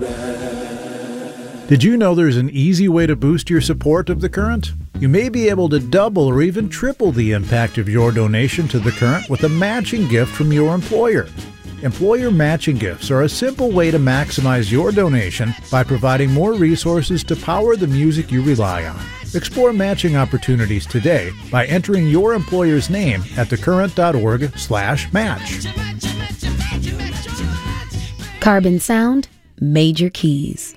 Did you know there's an easy way to boost your support of The Current? You may be able to double or even triple the impact of your donation to The Current with a matching gift from your employer. Employer matching gifts are a simple way to maximize your donation by providing more resources to power the music you rely on. Explore matching opportunities today by entering your employer's name at thecurrent.org/match. Carbon Sound, Major Keys.